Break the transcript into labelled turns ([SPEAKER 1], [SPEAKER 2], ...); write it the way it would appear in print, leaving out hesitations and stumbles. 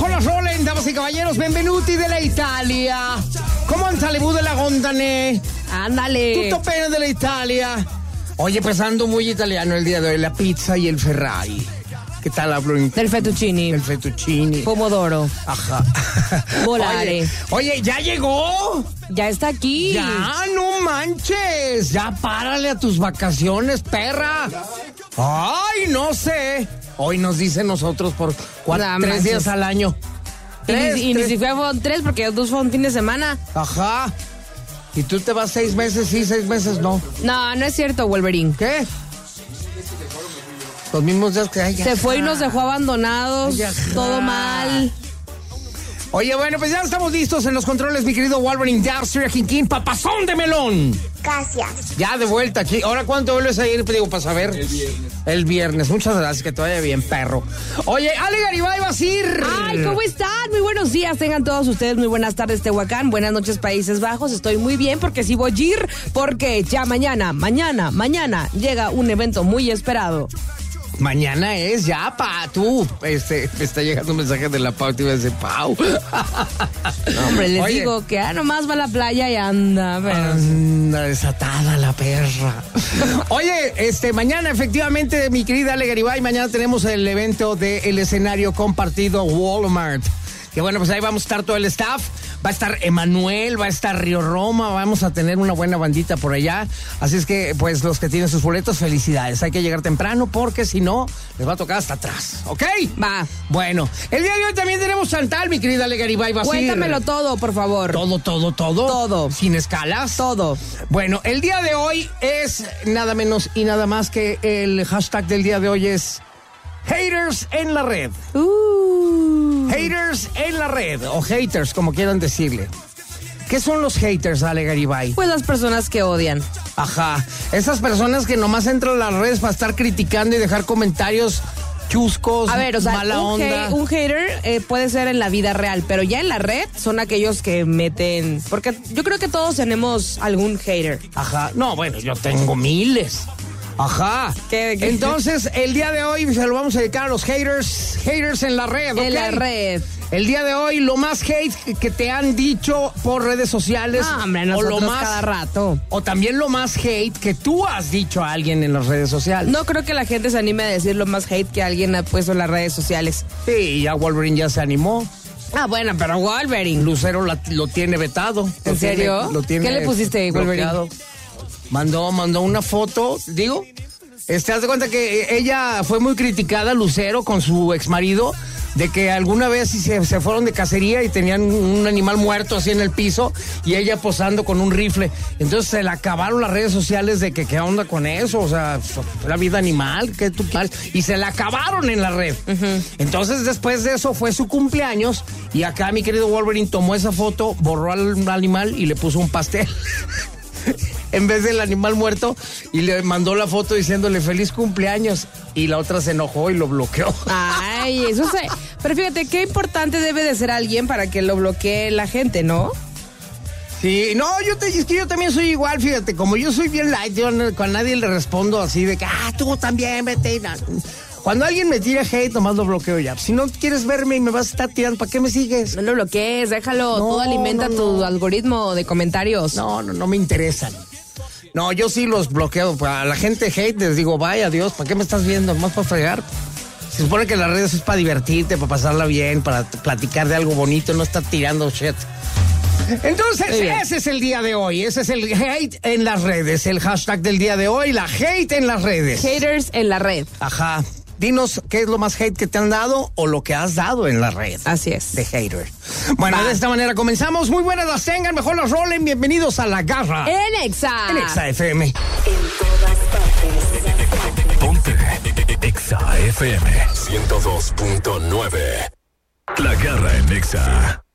[SPEAKER 1] mejor las rolen, damas y caballeros, benvenuti della Italia. ¿Cómo anda le de la gondane?
[SPEAKER 2] Ándale.
[SPEAKER 1] Tutto bene della Italia. Oye, pues ando muy italiano el día de hoy, la pizza y el Ferrari. ¿Qué tal hablo?
[SPEAKER 2] Del fettuccini.
[SPEAKER 1] El fettuccini.
[SPEAKER 2] Pomodoro.
[SPEAKER 1] Ajá.
[SPEAKER 2] Volare.
[SPEAKER 1] Oye, ¿ya llegó?
[SPEAKER 2] Ya está aquí.
[SPEAKER 1] Ya, no manches. Ya párale a tus vacaciones, perra. Ay, no sé. Hoy nos dicen nosotros por 3 días al año.
[SPEAKER 2] Y ni siquiera fueron 3 porque 2 fueron fin de semana.
[SPEAKER 1] Ajá. ¿Y tú te vas 6 meses sí, 6 meses no?
[SPEAKER 2] No, no es cierto, Wolverine.
[SPEAKER 1] ¿Qué? Los mismos días que hay.
[SPEAKER 2] Se fue y nos dejó abandonados. Todo mal.
[SPEAKER 1] Oye, bueno, pues ya estamos listos en los controles, mi querido Wolverine. Ya, Sir King, papazón de melón.
[SPEAKER 3] Gracias.
[SPEAKER 1] Ya de vuelta aquí. Ahora, ¿cuánto vuelves a ir? Te digo, para saber. El viernes. El viernes. Muchas gracias, que te vaya bien, perro. Oye, Ale Garibay, vas a ir.
[SPEAKER 2] Ay, ¿cómo están? Muy buenos días. Tengan todos ustedes muy buenas tardes, Tehuacán. Buenas noches, Países Bajos. Estoy muy bien porque sí voy a ir. Porque ya mañana llega un evento muy esperado.
[SPEAKER 1] Mañana es ya, tú. Me está llegando un mensaje de la Pau, te iba a decir, Pau.
[SPEAKER 2] No, hombre, les digo que nomás va a la playa y anda, pero...
[SPEAKER 1] Anda desatada la perra. Oye, mañana efectivamente, mi querida Ale Garibay, mañana tenemos el evento del escenario compartido Walmart. Que bueno, pues ahí vamos a estar todo el staff. Va a estar Emanuel, va a estar Río Roma, vamos a tener una buena bandita por allá. Así es que, pues, los que tienen sus boletos, felicidades. Hay que llegar temprano porque si no, les va a tocar hasta atrás, ¿ok?
[SPEAKER 2] Va.
[SPEAKER 1] Bueno, el día de hoy también tenemos Chantal, mi querida Ale Garibay.
[SPEAKER 2] Cuéntamelo todo, por favor.
[SPEAKER 1] Todo.
[SPEAKER 2] Todo.
[SPEAKER 1] Sin escalas.
[SPEAKER 2] Todo.
[SPEAKER 1] Bueno, el día de hoy es nada menos y nada más que el hashtag del día de hoy es Haters en la red. Haters en la red, o haters, como quieran decirle. ¿Qué son los haters, Ale Garibay?
[SPEAKER 2] Pues las personas que odian.
[SPEAKER 1] Ajá, esas personas que nomás entran a las redes para estar criticando y dejar comentarios chuscos,
[SPEAKER 2] a ver, o sea,
[SPEAKER 1] mala onda.
[SPEAKER 2] Un hater puede ser en la vida real, pero ya en la red son aquellos que meten... Porque yo creo que todos tenemos algún hater.
[SPEAKER 1] Ajá, no, bueno, yo tengo miles. Ajá.
[SPEAKER 2] ¿Qué?
[SPEAKER 1] Entonces, el día de hoy se lo vamos a dedicar a los haters en la red, ¿ok?
[SPEAKER 2] En la red.
[SPEAKER 1] El día de hoy, lo más hate que te han dicho por redes sociales.
[SPEAKER 2] No, hombre,
[SPEAKER 1] o lo más
[SPEAKER 2] cada rato.
[SPEAKER 1] O también lo más hate que tú has dicho a alguien en las redes sociales.
[SPEAKER 2] No creo que la gente se anime a decir lo más hate que alguien ha puesto en las redes sociales.
[SPEAKER 1] Sí, ya Wolverine ya se animó.
[SPEAKER 2] Ah, bueno, pero Wolverine.
[SPEAKER 1] Lucero lo tiene vetado.
[SPEAKER 2] ¿En serio?
[SPEAKER 1] ¿Qué
[SPEAKER 2] le pusiste, Wolverine?
[SPEAKER 1] Mandó una foto, digo. Haz de cuenta que ella fue muy criticada, Lucero, con su exmarido, de que alguna vez se fueron de cacería y tenían un animal muerto así en el piso y ella posando con un rifle. Entonces se le acabaron las redes sociales de que qué onda con eso, o sea, la vida animal, que tú quieres. Y se la acabaron en la red. Uh-huh. Entonces después de eso fue su cumpleaños y acá mi querido Wolverine tomó esa foto, borró al animal y le puso un pastel. En vez del animal muerto, y le mandó la foto diciéndole feliz cumpleaños, y la otra se enojó y lo bloqueó.
[SPEAKER 2] Ay, eso sé. Pero fíjate, qué importante debe de ser alguien para que lo bloquee la gente, ¿no?
[SPEAKER 1] Sí, no, es que yo también soy igual, fíjate, como yo soy bien light, yo con nadie le respondo así de que, tú también, vete. Cuando alguien me tira hate, nomás lo bloqueo ya. Si no quieres verme y me vas a estar tirando, ¿para qué me sigues?
[SPEAKER 2] No lo bloquees, déjalo, todo alimenta tu algoritmo de comentarios.
[SPEAKER 1] No me interesan. No, yo sí los bloqueo. A la gente hate les digo, vaya, adiós, ¿para qué me estás viendo? Más para fregar. Se supone que las redes es para divertirte, para pasarla bien, para platicar de algo bonito, no estar tirando shit. Entonces, ese es el día de hoy. Ese es el hate en las redes. El hashtag del día de hoy, la hate en las redes.
[SPEAKER 2] Haters en la red.
[SPEAKER 1] Ajá. Dinos qué es lo más hate que te han dado o lo que has dado en la red.
[SPEAKER 2] Así es.
[SPEAKER 1] De hater. Bueno, de esta manera comenzamos. Muy buenas las tengan, mejor las rolen. Bienvenidos a La Garra.
[SPEAKER 2] En Exa.
[SPEAKER 1] En Exa FM.
[SPEAKER 3] En todas partes.
[SPEAKER 4] Ponte Exa FM 102.9. La Garra en Exa.